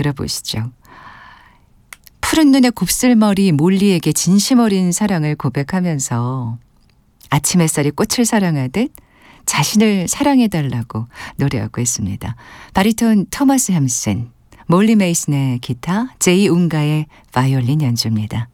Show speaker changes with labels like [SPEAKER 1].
[SPEAKER 1] 들어보시죠. 푸른 눈의 곱슬머리 몰리에게 진심 어린 사랑을 고백하면서 아침 햇살이 꽃을 사랑하듯 자신을 사랑해달라고 노래하고 있습니다. 바리톤 토마스 함슨, 몰리 메이슨의 기타, 제이 웅가의 바이올린 연주입니다.